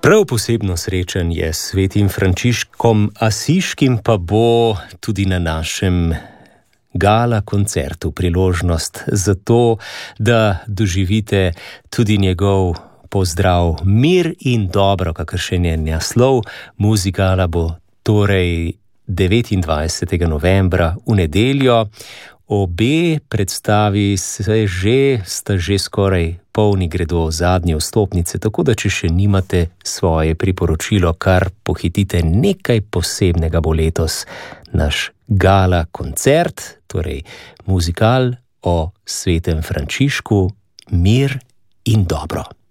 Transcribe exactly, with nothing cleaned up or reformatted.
Prav posebno srečen je s svetim Frančiškom Asiškim, pa bo tudi na našem gala koncertu priložnost za to, da doživite tudi njegov pozdrav mir in dobro, kakršen je naslov muzikala, bo torej devetindvajsetega novembra v nedeljo. Obe predstavi se že, sta že skoraj polni, gredo zadnje vstopnice, tako da če še nimate svoje priporočilo, kar pohitite, nekaj posebnega bo letos naš gala koncert, torej muzikal o svetem Frančišku, mir in dobro.